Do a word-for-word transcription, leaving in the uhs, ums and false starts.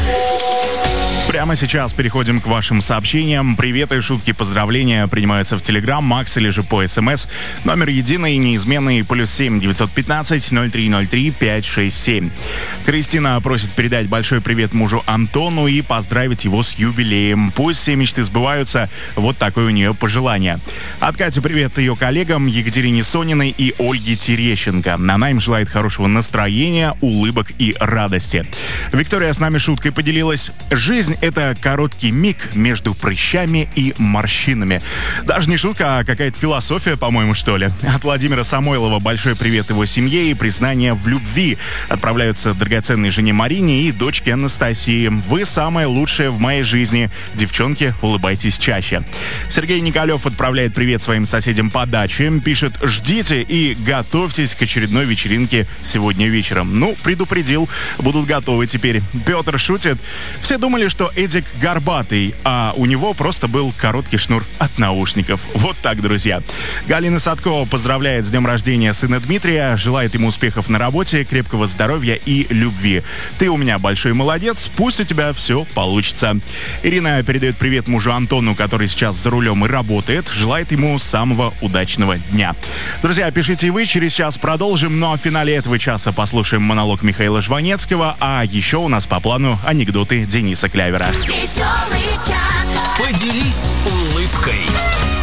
Прямо сейчас переходим к вашим сообщениям. Приветы, шутки, поздравления принимаются в Телеграм, Макс или же по СМС. Номер единый, неизменный, плюс семь девятьсот пятнадцать ноль три ноль три пять шесть семь. Кристина просит передать большой привет мужу Антону и поздравить его с юбилеем. Пусть все мечты сбываются. Вот такое у нее пожелание. От Кати привет ее коллегам Екатерине Сониной и Ольге Терещенко. Она им желает хорошего настроения, улыбок и радости. Виктория с нами шуткой поделилась. Жизнь — это короткий миг между прыщами и морщинами. Даже не шутка, а какая-то философия, по-моему, что ли. От Владимира Самойлова большой привет его семье и признание в любви. Отправляются драгоценной жене Марине и дочке Анастасии. Вы самая лучшая в моей жизни. Девчонки, улыбайтесь чаще. Сергей Николев отправляет привет своим соседям по даче. Пишет: ждите и готовьтесь к очередной вечеринке сегодня вечером. Ну, предупредил, будут готовы теперь. Петр шутит. Все думали, что Эдик горбатый, а у него просто был короткий шнур от наушников. Вот так, друзья. Галина Садкова поздравляет с днем рождения сына Дмитрия, желает ему успехов на работе, крепкого здоровья и любви. Ты у меня большой молодец, пусть у тебя все получится. Ирина передает привет мужу Антону, который сейчас за рулем и работает, желает ему самого удачного дня. Друзья, пишите и вы, через час продолжим, но в финале этого часа послушаем монолог Михаила Жванецкого, а еще у нас по плану анекдоты Дениса Клявера. Веселый чат. Поделись улыбкой.